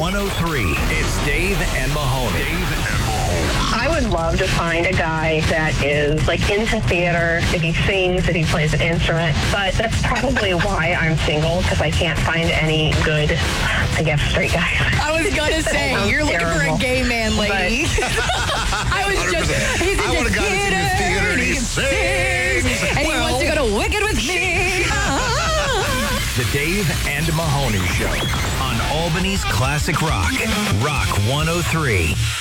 103. It's Dave and Mahoney. I would love to find a guy that is like into theater, if he sings, if he plays an instrument, but that's probably why I'm single, because I can't find any good, I guess, straight guys. I was going to say, you're looking for a gay man, lady. I was just, he's I want into a guy that's into theater and he sings. And he wants to go to Wicked with me. The Dave and Mahoney Show on Albany's Classic Rock, Rock 103.